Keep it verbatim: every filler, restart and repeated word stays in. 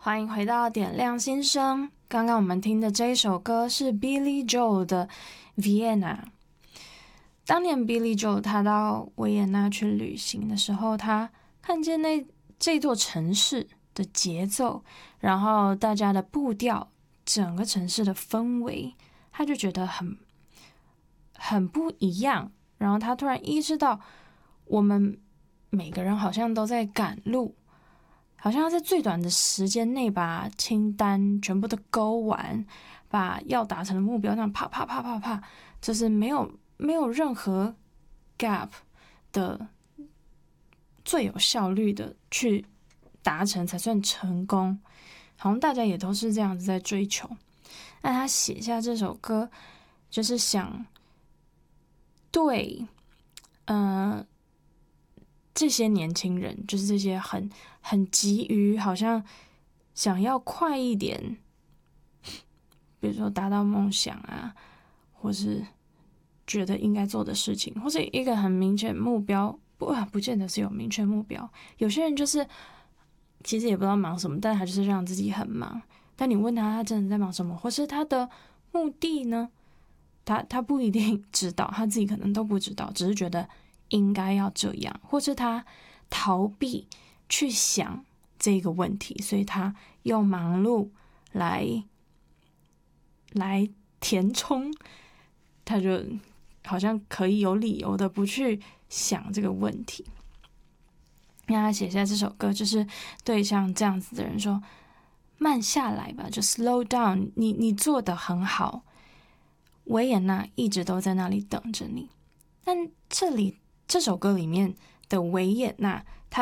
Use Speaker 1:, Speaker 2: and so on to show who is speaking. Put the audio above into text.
Speaker 1: 欢迎回到点亮心声。刚刚我们听的这一首歌是 Billy Joel 的 Vienna。 当年 Billy Joel 他到维也纳去旅行的时候，他看见那这座城市的节奏，然后大家的步调，整个城市的氛围，他就觉得很很不一样。然后他突然意识到，我们每个人好像都在赶路，好像要在最短的时间内把清单全部都勾完，把要达成的目标那样啪啪啪啪啪，就是没有没有任何 gap 的，最有效率的去达成才算成功。好像大家也都是这样子在追求。那他写下这首歌，就是想对，呃。这些年轻人，就是这些很很急于好像想要快一点，比如说达到梦想啊，或是觉得应该做的事情，或是一个很明确目标，不不见得是有明确目标。有些人就是其实也不知道忙什么，但他就是让自己很忙。但你问他，他真的在忙什么，或是他的目的呢？他他不一定知道，他自己可能都不知道，只是觉得应该要这样，或是他逃避去想这个问题，所以他用忙碌来来填充，他就好像可以有理由的不去想这个问题。那他写下这首歌，就是对像这样子的人说，慢下来吧，就 slow down， 你你做得很好，维也纳一直都在那里等着你。但这里这首歌里面的维也纳，